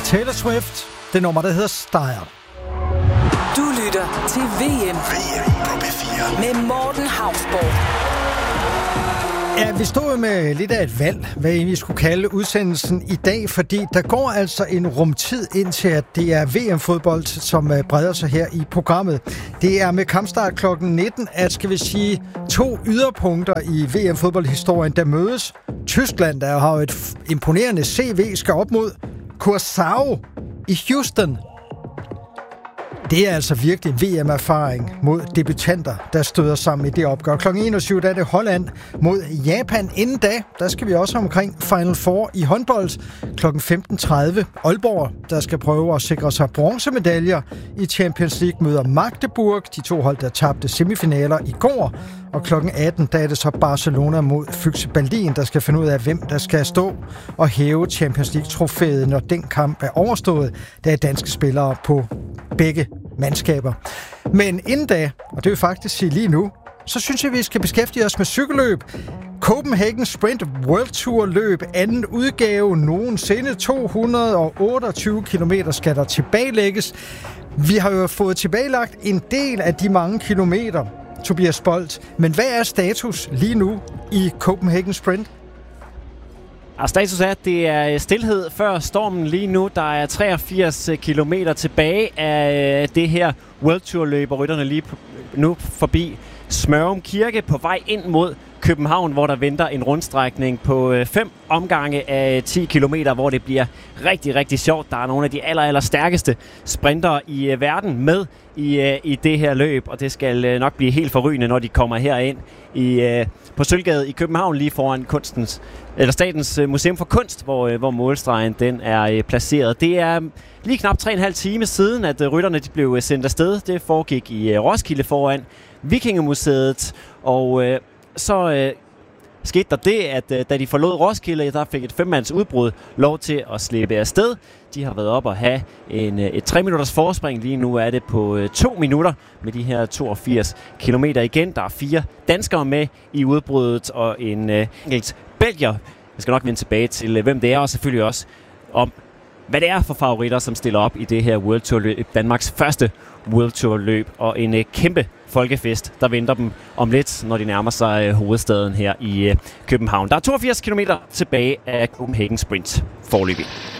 Taylor Swift, det nummer, der hedder Style. Du lytter til VM på P4 med Morten Hausborg. Ja, vi stod med lidt af et valg, hvad vi skulle kalde udsendelsen i dag, fordi der går altså en rumtid indtil, at det er VM-fodbold, som breder sig her i programmet. Det er med kampstart kl. 19, at skal vi sige 2 yderpunkter i VM-fodboldhistorien, der mødes. Tyskland, der har et imponerende CV, skal op mod Curaçao i Houston. Det er altså virkelig en VM-erfaring mod debutanter, der støder sammen i det opgør. Kl. 21, der er det Holland mod Japan. Inden da, der skal vi også omkring Final Four i håndbold. Kl. 15.30 Aalborg, der skal prøve at sikre sig bronzemedaljer i Champions League, møder Magdeburg. De 2 hold, der tabte semifinaler i går. Og kl. 18, der er det så Barcelona mod Füchse Berlin, der skal finde ud af, hvem der skal stå og hæve Champions League-trofæet, når den kamp er overstået. Der er danske spillere på begge mandskaber. Men inden da, og det vil faktisk sige lige nu, så synes jeg, vi skal beskæftige os med cykelløb. Copenhagen Sprint World Tour løb, anden udgave nogensinde. 228 kilometer skal der tilbagelægges. Vi har jo fået tilbagelagt en del af de mange kilometer, Tobias Bolt. Men hvad er status lige nu i Copenhagen Sprint? Og status er, at det er stilhed før stormen lige nu. Der er 83 kilometer tilbage af det her World Tour løb, og rytterne lige nu forbi Smørum Kirke på vej ind mod København, hvor der venter en rundstrækning på 5 omgange af 10 kilometer, hvor det bliver rigtig, rigtig sjovt. Der er nogle af de aller stærkeste sprintere i verden med i det her løb, og det skal nok blive helt forrygende, når de kommer herind på Sølvgade i København, lige foran Statens Museum for Kunst, hvor målstregen den er placeret. Det er lige knap 3,5 timer siden, at rytterne de blev sendt afsted. Det foregik i Roskilde foran Vikingemuseet, og så skete der det, at da de forlod Roskilde, der fik et 5-mands udbrud lov til at slippe afsted. De har været op og have et 3 minutters forspring. Lige nu er det på 2 minutter med de her 82 kilometer igen. Der er 4 danskere med i udbruddet og en enkelt belgier. Jeg skal nok vende tilbage til, hvem det er, og selvfølgelig også om, hvad det er for favoritter, som stiller op i det her World Tour løb. Danmarks første World Tour løb, og en kæmpe folkefest, der venter dem om lidt, når de nærmer sig hovedstaden her i København. Der er 82 kilometer tilbage af Copenhagen Sprint foreløbig.